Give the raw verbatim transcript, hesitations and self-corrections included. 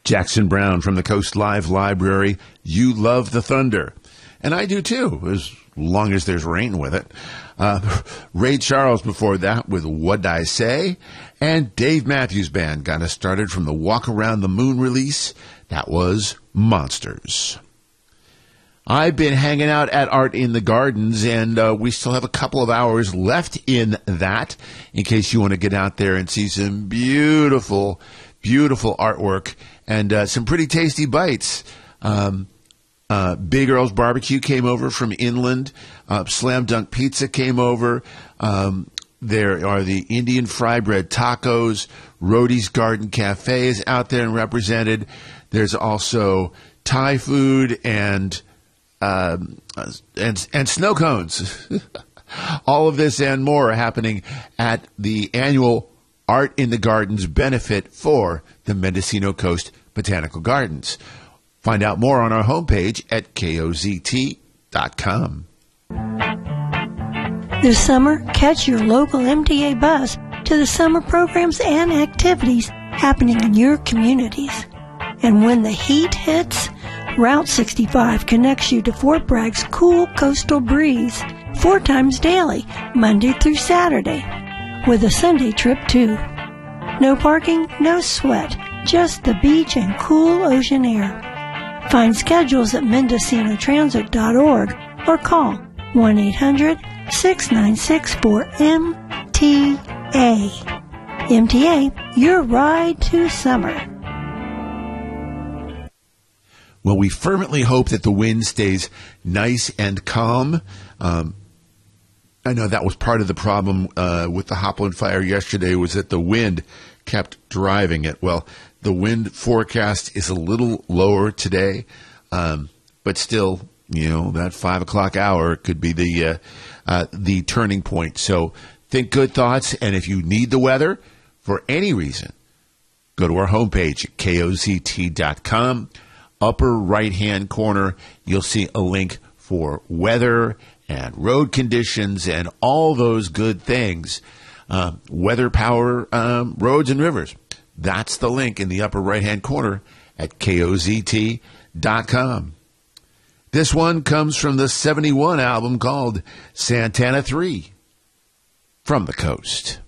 Jackson Brown from the Coast Live Library, You Love the Thunder. And I do too, as long as there's rain with it. Uh, Ray Charles before that with What'd I Say? And Dave Matthews Band got us started from the Walk Around the Moon release. That was Monsters. I've been hanging out at Art in the Gardens, and uh, we still have a couple of hours left in that, in case you want to get out there and see some beautiful, beautiful artwork and uh, some pretty tasty bites. Um, uh, Big Earl's Barbecue came over from Inland. Uh, Slam Dunk Pizza came over. Um, there are the Indian Fry Bread Tacos. Rhodey's Garden Cafe is out there and represented. There's also Thai food and Um, and and snow cones. All of this and more are happening at the annual Art in the Gardens benefit for the Mendocino Coast Botanical Gardens. Find out more on our homepage at K O Z T dot com. This summer, catch your local M T A bus to the summer programs and activities happening in your communities. And when the heat hits, Route sixty-five connects you to Fort Bragg's cool coastal breeze four times daily, Monday through Saturday, with a Sunday trip too. No parking, no sweat, just the beach and cool ocean air. Find schedules at mendocino transit dot org or call one eight hundred, six nine six, four M T A. M T A, your ride to summer. Well, we fervently hope that the wind stays nice and calm. Um, I know that was part of the problem uh, with the Hopland fire yesterday, was that the wind kept driving it. Well, the wind forecast is a little lower today, um, but still, you know, that five o'clock hour could be the uh, uh, the turning point. So think good thoughts, and if you need the weather for any reason, go to our homepage at K O Z T dot com. Upper right-hand corner, you'll see a link for weather and road conditions and all those good things. Uh, weather, power, um, roads, and rivers. That's the link in the upper right-hand corner at K O Z T dot com. This one comes from the seventy-one album called Santana three, From the Coast.